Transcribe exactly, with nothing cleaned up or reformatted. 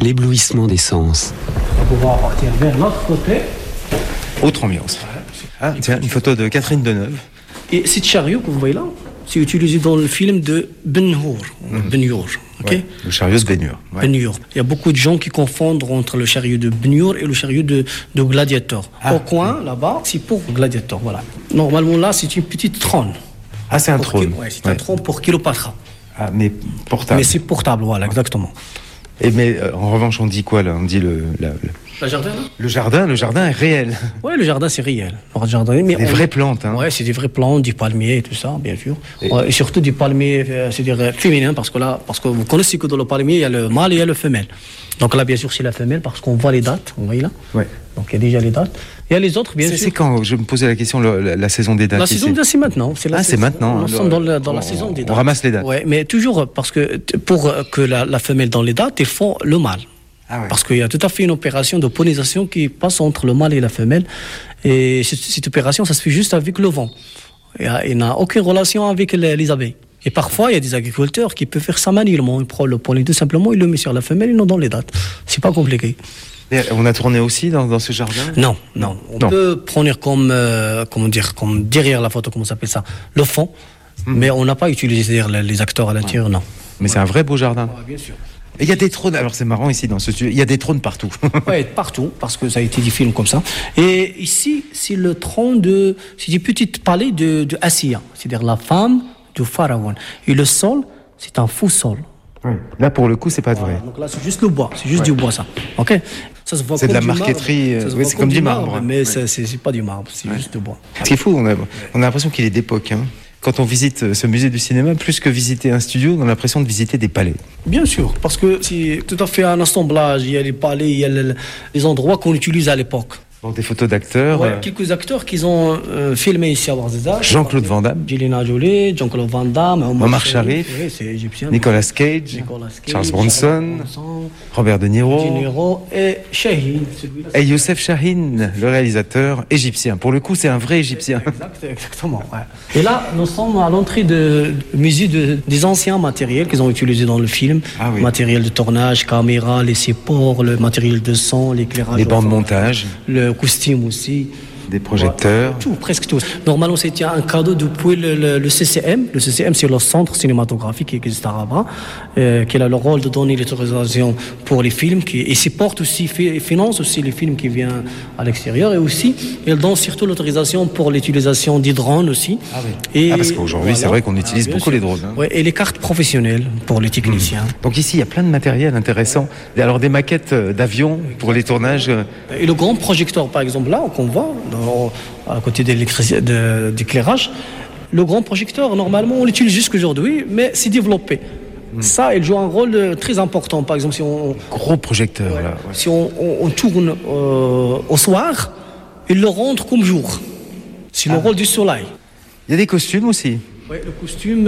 l'éblouissement des sens. On va pouvoir partir vers l'autre côté. Autre ambiance. Ah, tiens, une photo de Catherine Deneuve. Et ce chariot que vous voyez là, c'est utilisé dans le film de Ben-Hur. Mmh. Ben-Hur, ok Ouais, le chariot de Ben-Hur. Ouais. Ben-Hur. Il y a beaucoup de gens qui confondent entre le chariot de Ben-Hur et le chariot de, de Gladiator. Ah. Au coin, là-bas, c'est pour Gladiator, voilà. Normalement, là, c'est une petite trône. Ah, c'est un Pour trône. Ki- ouais, c'est Ouais. un trône pour Cléopâtre. Ah, mais portable. Mais c'est portable, voilà, exactement. Et mais euh, en revanche, on dit quoi là? On dit le, la- le, Le jardin, là le jardin. Le jardin est réel. Ouais, le jardin, c'est réel. Le jardin, mais Des on- vraies plantes. Hein. Ouais, c'est des vrais plantes, du palmier et tout ça, bien sûr. Et- Ouais, et surtout du palmier, euh, c'est-à-dire euh, féminin, parce que là, parce que vous connaissez que dans le palmier, il y a le mâle et il y a le femelle. Donc là, bien sûr, c'est la femelle, parce qu'on voit les dates, vous voyez là. Ouais. Donc il y a déjà les dates. Il y a les autres, bien C'est, sûr. c'est quand je me posais la question le- la, la saison des dates. La ici. saison des dates, c'est maintenant. C'est la Ah, saison- c'est maintenant. Nous Le- sommes dans, la- dans la on- saison des on dates. ramasse les dates. Ouais, mais toujours, parce que t- pour euh, que la, la femelle dans les dates, ils font le mâle. Ah ouais. Parce qu'il y a tout à fait une opération de pollinisation qui passe entre le mâle et la femelle. Et cette, cette opération, ça se fait juste avec le vent. Il y a- il n'a aucune relation avec les, les abeilles. Et parfois, il y a des agriculteurs qui peuvent faire ça manuellement. Ils prennent le pollen tout simplement, ils le mettent sur la femelle, ils l'ont dans les dates. C'est pas compliqué. Et on a tourné aussi dans, dans ce jardin. Non, non. On Non. peut prendre comme, euh, comment dire, comme derrière la photo, comment ça s'appelle ça, le fond. Mais on n'a pas utilisé c'est-à-dire, les, les acteurs à l'intérieur, non. Mais c'est un vrai beau jardin. bien sûr. Et il y a des trônes. Alors c'est marrant ici dans ce studio. Il y a des trônes partout. Oui, partout, parce que ça a été des films comme ça. Et ici, c'est le trône de. C'est des petites palais de, de Assia, c'est-à-dire la femme du pharaon. Et le sol, c'est un faux sol. Là pour le coup, c'est pas de vrai. Donc là, c'est juste le bois, c'est juste Ouais. du bois, ça. Ok. Ça se voit C'est de comme la du marbre. marqueterie, euh, Ça se oui, voit c'est comme du marbre. mais Ouais. c'est, c'est, c'est pas du marbre, c'est juste du bois. Ce qui est fou, on a, on a l'impression qu'il est d'époque. Hein. Quand on visite ce musée du cinéma, plus que visiter un studio, on a l'impression de visiter des palais. Bien sûr, parce que c'est tout à fait un assemblage. Il y a les palais, il y a le- les endroits qu'on utilise à l'époque. Bon, des photos d'acteurs. Ouais, euh, quelques acteurs qui ont euh, filmé ici à Ouarzazate. Jean-Claude Van Damme, Angelina Jolie, Jean-Claude Van Damme, Omar Sharif, oui, c'est égyptien. Nicolas Cage, Nicolas Cage, Charles Bronson, Bronson, Robert De Niro De Niro et Shahin, celui-là. et Youssef Chahine, le réalisateur égyptien. Pour le coup, c'est un vrai égyptien. Exact, exactement. Ouais. Et là, nous sommes à l'entrée de- du musée de- des anciens matériels qu'ils ont utilisés dans le film. Ah oui. Matériel de tournage, caméra, les supports, le matériel de son, l'éclairage. Les bancs de enfin, montage, le costume aussi. des projecteurs. Tout, presque tout. Normalement, c'était un cadeau depuis le, le- le C C M. Le C C M, c'est le centre cinématographique qui existe à Rabat, euh, qui a le rôle de donner l'autorisation pour les films, qui, et supporte aussi, fi- finance aussi les films qui viennent à l'extérieur, et aussi, il donne surtout l'autorisation pour l'utilisation des drones aussi. Ah oui. Et Ah, parce qu'aujourd'hui, c'est vrai qu'on utilise bien beaucoup sûr. les drones, hein. Ouais, et les cartes professionnelles pour les techniciens. Donc ici, il y a plein de matériel intéressant. Alors des maquettes euh, d'avions pour les tournages. euh, Et le grand projecteur, par exemple, là, qu'on voit, dans- à côté de l'électrici- de- d'éclairage, le grand projecteur, normalement, on l'utilise jusqu'aujourd'hui, mais c'est développé. Ça, il joue un rôle euh, très important. Par exemple, si on, Gros projecteurs, là. ouais. si on, on- on tourne euh, au soir, il le rentre comme jour. C'est le rôle du soleil. Il y a des costumes aussi. Ouais, le costume.